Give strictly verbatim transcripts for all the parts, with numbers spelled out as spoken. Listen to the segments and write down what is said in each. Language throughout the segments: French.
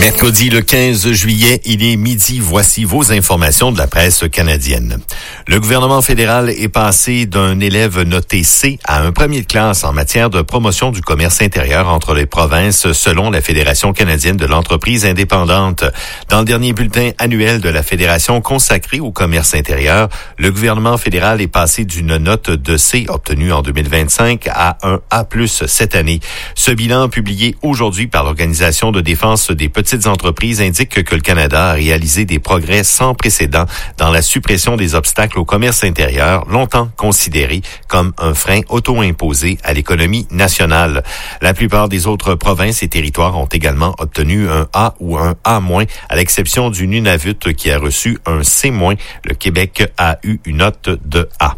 Mercredi le quinze juillet, il est midi. Voici vos informations de la presse canadienne. Le gouvernement fédéral est passé d'un élève noté C à un premier de classe en matière de promotion du commerce intérieur entre les provinces, selon la Fédération canadienne de l'entreprise indépendante. Dans le dernier bulletin annuel de la Fédération consacré au commerce intérieur, le gouvernement fédéral est passé d'une note de C obtenue en deux mille vingt-cinq à un A plus cette année. Ce bilan, publié aujourd'hui par l'Organisation de défense des petites entreprises, indique que le Canada a réalisé des progrès sans précédent dans la suppression des obstacles au commerce intérieur, longtemps considéré comme un frein auto-imposé à l'économie nationale. La plupart des autres provinces et territoires ont également obtenu un A ou un A-, à l'exception du Nunavut qui a reçu un C-. Le Québec a eu une note de A.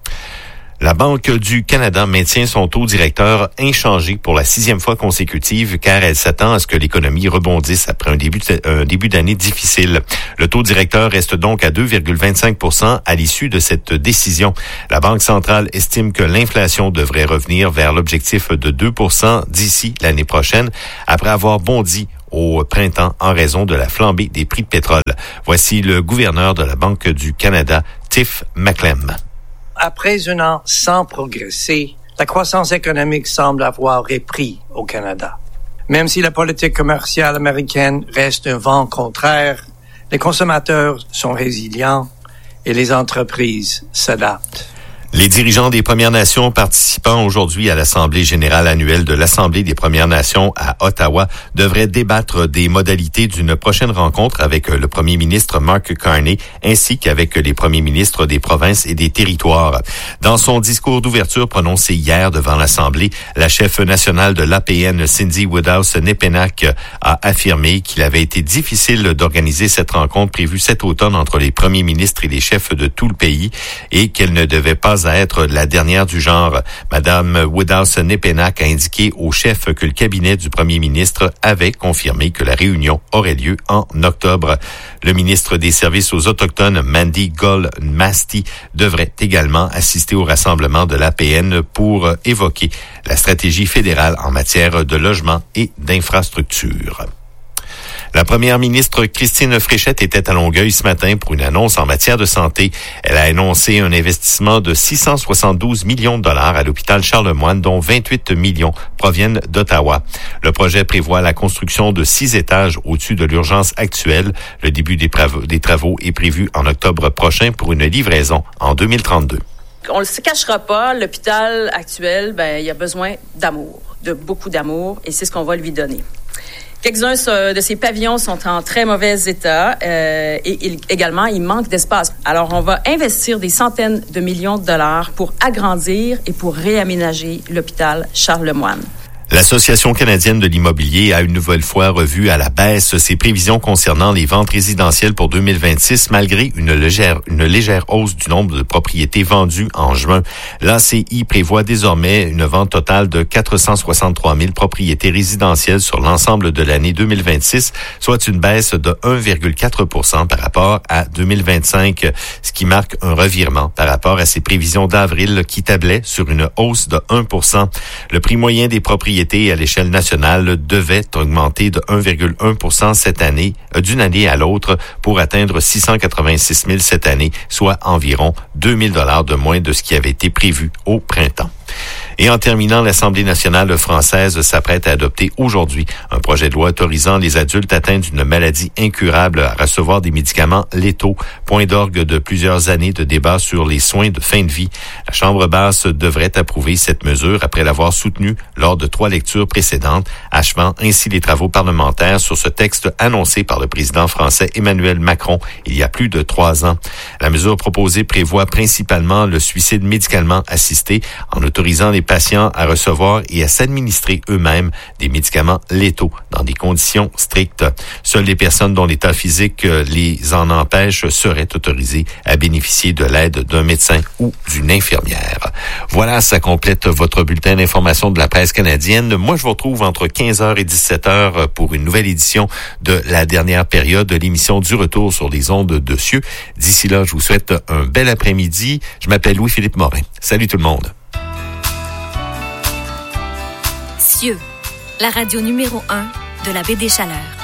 La Banque du Canada maintient son taux directeur inchangé pour la sixième fois consécutive car elle s'attend à ce que l'économie rebondisse après un début, un début d'année difficile. Le taux directeur reste donc à deux virgule vingt-cinq pour cent à l'issue de cette décision. La Banque centrale estime que l'inflation devrait revenir vers l'objectif de deux pour cent d'ici l'année prochaine après avoir bondi au printemps en raison de la flambée des prix de pétrole. Voici le gouverneur de la Banque du Canada, Tiff Macklem. Après un an sans progresser, la croissance économique semble avoir repris au Canada. Même si la politique commerciale américaine reste un vent contraire, les consommateurs sont résilients et les entreprises s'adaptent. Les dirigeants des Premières Nations participant aujourd'hui à l'Assemblée générale annuelle de l'Assemblée des Premières Nations à Ottawa devraient débattre des modalités d'une prochaine rencontre avec le premier ministre Mark Carney ainsi qu'avec les premiers ministres des provinces et des territoires. Dans son discours d'ouverture prononcé hier devant l'Assemblée, la chef nationale de l'A P N, Cindy Woodhouse-Nepenak, a affirmé qu'il avait été difficile d'organiser cette rencontre prévue cet automne entre les premiers ministres et les chefs de tout le pays et qu'elle ne devait pas à être la dernière du genre. Madame Woodhouse-Nepenak a indiqué au chef que le cabinet du premier ministre avait confirmé que la réunion aurait lieu en octobre. Le ministre des Services aux Autochtones, Mandy Goldsmasty, devrait également assister au rassemblement de l'A P N pour évoquer la stratégie fédérale en matière de logement et d'infrastructure. La première ministre Christine Fréchette était à Longueuil ce matin pour une annonce en matière de santé. Elle a annoncé un investissement de six cent soixante-douze millions de dollars à l'hôpital Charlemagne, dont vingt-huit millions proviennent d'Ottawa. Le projet prévoit la construction de six étages au-dessus de l'urgence actuelle. Le début des travaux, des travaux est prévu en octobre prochain pour une livraison en deux mille trente-deux. On ne se cachera pas, l'hôpital actuel, ben, il a besoin d'amour, de beaucoup d'amour, et c'est ce qu'on va lui donner. Quelques-uns de ces pavillons sont en très mauvais état euh, et il, également, il manque d'espace. Alors, on va investir des centaines de millions de dollars pour agrandir et pour réaménager l'hôpital Charlemagne. L'Association canadienne de l'immobilier a une nouvelle fois revu à la baisse ses prévisions concernant les ventes résidentielles pour deux mille vingt-six, malgré une légère, une légère hausse du nombre de propriétés vendues en juin. L'A C I prévoit désormais une vente totale de quatre cent soixante-trois mille propriétés résidentielles sur l'ensemble de l'année deux mille vingt-six, soit une baisse de un virgule quatre pour cent par rapport à deux mille vingt-cinq, ce qui marque un revirement par rapport à ses prévisions d'avril qui tablaient sur une hausse de un pour cent. Le prix moyen des propriétés à l'échelle nationale devait augmenter de un virgule un pour cent cette année, d'une année à l'autre, pour atteindre six cent quatre-vingt-six mille cette année, soit environ deux mille dollars de moins de ce qui avait été prévu au printemps. Et en terminant, l'Assemblée nationale française s'apprête à adopter aujourd'hui un projet de loi autorisant les adultes atteints d'une maladie incurable à recevoir des médicaments létaux, point d'orgue de plusieurs années de débats sur les soins de fin de vie. La Chambre basse devrait approuver cette mesure après l'avoir soutenue lors de trois lectures précédentes, achevant ainsi les travaux parlementaires sur ce texte annoncé par le président français Emmanuel Macron il y a plus de trois ans. La mesure proposée prévoit principalement le suicide médicalement assisté en autorisant les patients à recevoir et à s'administrer eux-mêmes des médicaments létaux dans des conditions strictes. Seules les personnes dont l'état physique les en empêche seraient autorisées à bénéficier de l'aide d'un médecin ou d'une infirmière. Voilà, ça complète votre bulletin d'information de la presse canadienne. Moi, je vous retrouve entre quinze heures et dix-sept heures pour une nouvelle édition de la dernière période de l'émission du retour sur les ondes de Cieux. D'ici là, je vous souhaite un bel après-midi. Je m'appelle Louis-Philippe Morin. Salut tout le monde. Cieux, la radio numéro un de la baie des Chaleurs.